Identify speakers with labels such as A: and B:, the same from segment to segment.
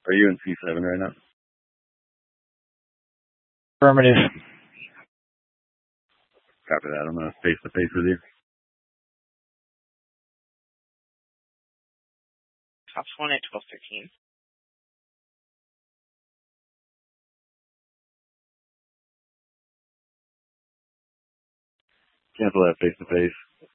A: Are you in C7 right now?
B: Affirmative.
A: Copy that. I'm going to face-to-face with you.
C: Tops 1 at 12:13.
A: Cancel that face-to-face.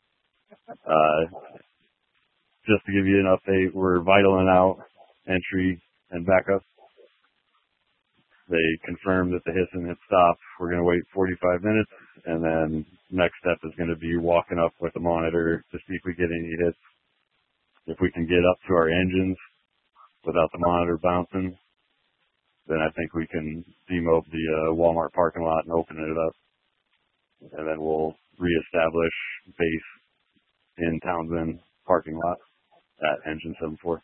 A: Just to give you an update, we're vitaling out entry and backup. They confirmed that the hissing had stopped. We're going to wait 45 minutes, and then next step is going to be walking up with the monitor to see if we get any hits. If we can get up to our engines without the monitor bouncing, then I think we can demob the Walmart parking lot and open it up. And then we'll reestablish base in Townsend parking lot at engine 74.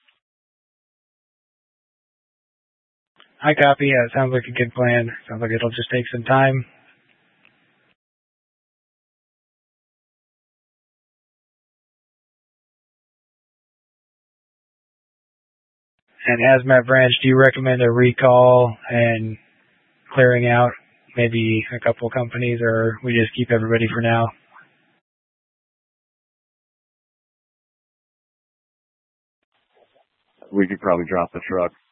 B: I copy. Yeah, it sounds like a good plan. Sounds like it'll just take some time. And Hazmat Branch, do you recommend a recall and clearing out maybe a couple companies, or we just keep everybody for now?
A: We could probably drop the truck